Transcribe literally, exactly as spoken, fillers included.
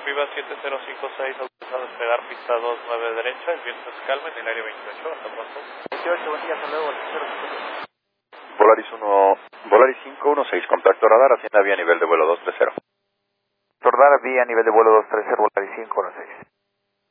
Viva siete cero cinco seis, autorizado a despegar pista dos nueve derecha, el viento es calma en el área veintiocho, hasta pronto. veintiocho, buen día, hasta luego, cero cinco seis. Volaris uno, Volaris cinco uno seis, contacto radar, hacienda vía nivel de vuelo dos tres cero. Radar vía nivel de vuelo dos tres cero, Volaris cinco uno seis.